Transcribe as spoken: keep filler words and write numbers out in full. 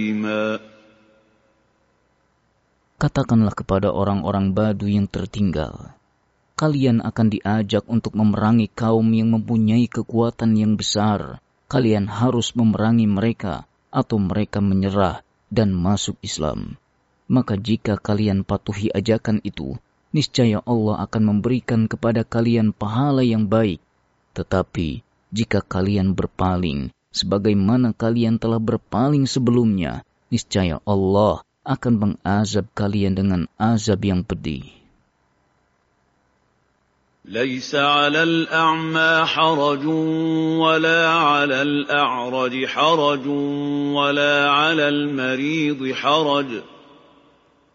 Katakanlah kepada orang-orang Badu yang tertinggal, kalian akan diajak untuk memerangi kaum yang mempunyai kekuatan yang besar. Kalian harus memerangi mereka atau mereka menyerah dan masuk Islam. Maka jika kalian patuhi ajakan itu, niscaya Allah akan memberikan kepada kalian pahala yang baik. Tetapi jika kalian berpaling, sebagaimana kalian telah berpaling sebelumnya, niscaya Allah akan mengazab kalian dengan azab yang pedih. ليس على الأعمى حرج ولا على الأعرج حرج ولا على المريض حرج